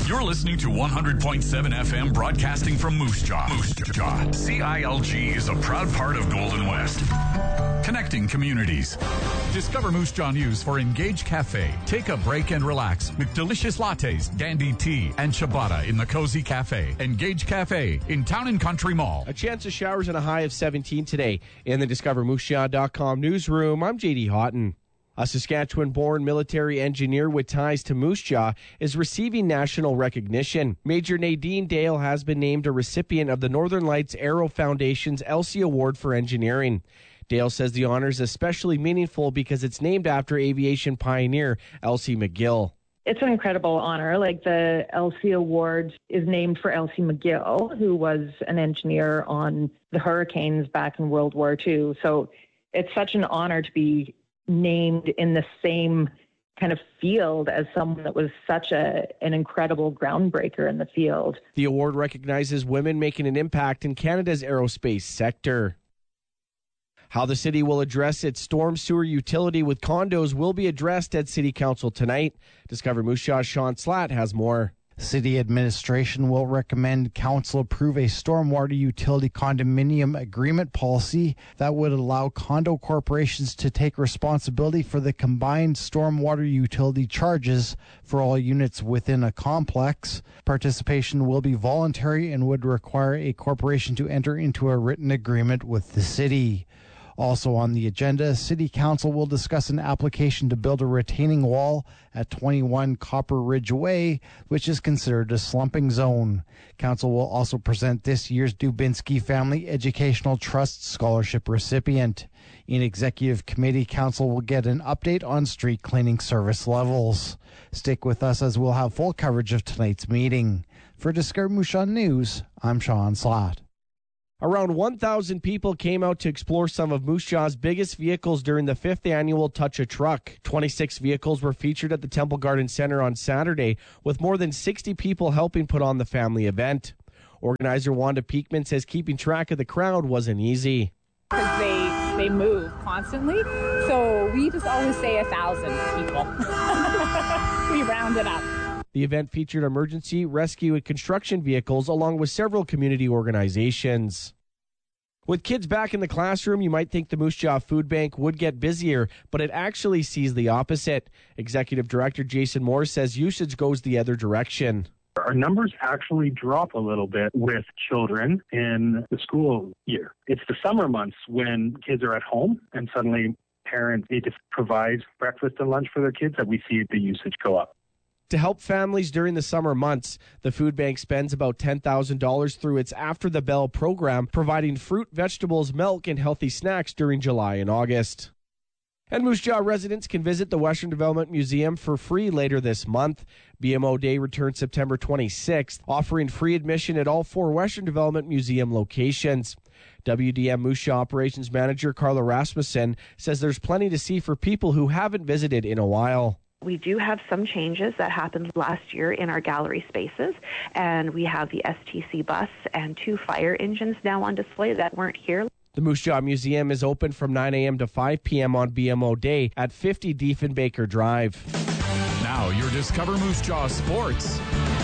You're listening to 100.7 FM broadcasting from Moose Jaw. Moose Jaw. CILG is a proud part of Golden West. Connecting communities. Discover Moose Jaw News for Engage Cafe. Take a break and relax with delicious lattes, dandy tea, and ciabatta in the Cozy Cafe. Engage Cafe in Town and Country Mall. A chance of showers and a high of 17 today in the DiscoverMooseJaw.com newsroom. I'm J.D. Houghton. A Saskatchewan-born military engineer with ties to Moose Jaw is receiving national recognition. Major Nadine Dale has been named a recipient of the Northern Lights Aero Foundation's Elsie Award for Engineering. Dale says the honor is especially meaningful because it's named after aviation pioneer Elsie McGill. It's an incredible honor. Like, the Elsie Award is named for Elsie McGill, who was an engineer on the hurricanes back in World War II. So it's such an honor to be named in the same kind of field as someone that was such an incredible groundbreaker in the field. The award recognizes women making an impact in Canada's aerospace sector. How the city will address its storm sewer utility with condos will be addressed at City Council tonight. Discover Moose Jaw's Sean Slatt has more. City administration will recommend council approve a stormwater utility condominium agreement policy that would allow condo corporations to take responsibility for the combined stormwater utility charges for all units within a complex. Participation will be voluntary and would require a corporation to enter into a written agreement with the city. Also on the agenda, City Council will discuss an application to build a retaining wall at 21 Copper Ridge Way, which is considered a slumping zone. Council will also present this year's Dubinsky Family Educational Trust Scholarship recipient. In Executive Committee, Council will get an update on street cleaning service levels. Stick with us as we'll have full coverage of tonight's meeting. For Discover Moose Jaw News, I'm Sean Slatt. Around 1,000 people came out to explore some of Moose Jaw's biggest vehicles during the 5th annual Touch a Truck. 26 vehicles were featured at the Temple Garden Center on Saturday, with more than 60 people helping put on the family event. Organizer Wanda Peakman says keeping track of the crowd wasn't easy. Because they move constantly, so we just always say 1,000 people. We round it up. The event featured emergency, rescue, and construction vehicles along with several community organizations. With kids back in the classroom, you might think the Moose Jaw Food Bank would get busier, but it actually sees the opposite. Executive Director Jason Moore says usage goes the other direction. Our numbers actually drop a little bit with children in the school year. It's the summer months when kids are at home and suddenly parents need to provide breakfast and lunch for their kids that we see the usage go up. To help families during the summer months, the food bank spends about $10,000 through its After the Bell program, providing fruit, vegetables, milk, and healthy snacks during July and August. And Moose Jaw residents can visit the Western Development Museum for free later this month. BMO Day returns September 26th, offering free admission at all 4 Western Development Museum locations. WDM Moose Jaw Operations Manager Carla Rasmussen says there's plenty to see for people who haven't visited in a while. We do have some changes that happened last year in our gallery spaces, and we have the STC bus and 2 fire engines now on display that weren't here. The Moose Jaw Museum is open from 9 a.m. to 5 p.m. on BMO Day at 50 Diefenbaker Drive. Now your Discover Moose Jaw Sports.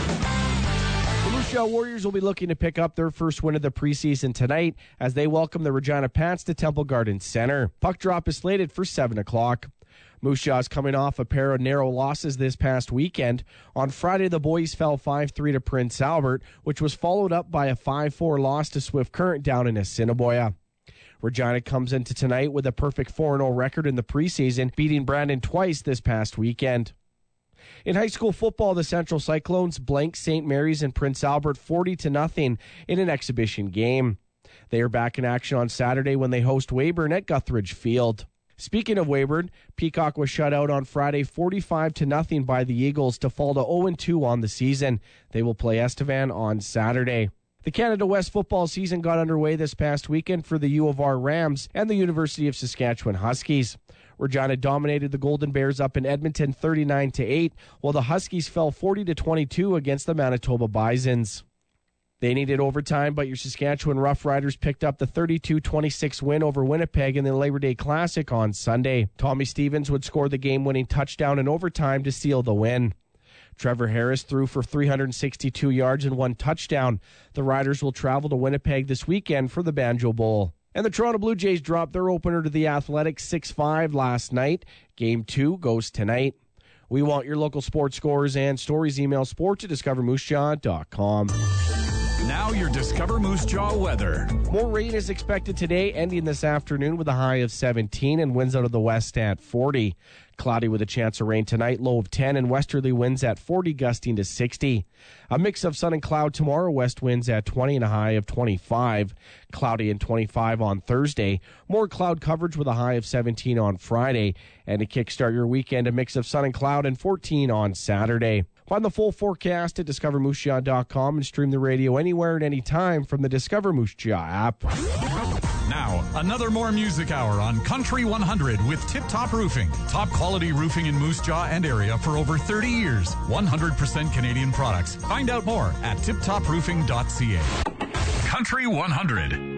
The Moose Jaw Warriors will be looking to pick up their first win of the preseason tonight as they welcome the Regina Pats to Temple Garden Center. Puck drop is slated for 7 o'clock. Moose Jaw is coming off a pair of narrow losses this past weekend. On Friday, the boys fell 5-3 to Prince Albert, which was followed up by a 5-4 loss to Swift Current down in Assiniboia. Regina comes into tonight with a perfect 4-0 record in the preseason, beating Brandon twice this past weekend. In high school football, the Central Cyclones blanked St. Mary's and Prince Albert 40-0 in an exhibition game. They are back in action on Saturday when they host Weyburn at Guthridge Field. Speaking of Weyburn, Peacock was shut out on Friday 45-0 by the Eagles to fall to 0-2 on the season. They will play Estevan on Saturday. The Canada West football season got underway this past weekend for the U of R Rams and the University of Saskatchewan Huskies. Regina dominated the Golden Bears up in Edmonton 39-8, while the Huskies fell 40-22 against the Manitoba Bisons. They needed overtime, but your Saskatchewan Roughriders picked up the 32-26 win over Winnipeg in the Labor Day Classic on Sunday. Tommy Stevens would score the game-winning touchdown in overtime to seal the win. Trevor Harris threw for 362 yards and 1 touchdown. The Riders will travel to Winnipeg this weekend for the Banjo Bowl. And the Toronto Blue Jays dropped their opener to the Athletics 6-5 last night. Game 2 goes tonight. We want your local sports scores and stories. Email sport@discovermoosejaw.com. Now your Discover Moose Jaw weather. More rain is expected today, ending this afternoon with a high of 17 and winds out of the west at 40. Cloudy with a chance of rain tonight, low of 10, and westerly winds at 40, gusting to 60. A mix of sun and cloud tomorrow, west winds at 20 and a high of 25. Cloudy and 25 on Thursday. More cloud coverage with a high of 17 on Friday. And to kickstart your weekend, a mix of sun and cloud and 14 on Saturday. Find the full forecast at discovermoosejaw.com and stream the radio anywhere and anytime from the Discover Moose Jaw app. Now, another more music hour on Country 100 with Tip Top Roofing. Top quality roofing in Moose Jaw and area for over 30 years. 100% Canadian products. Find out more at tiptoproofing.ca. Country 100.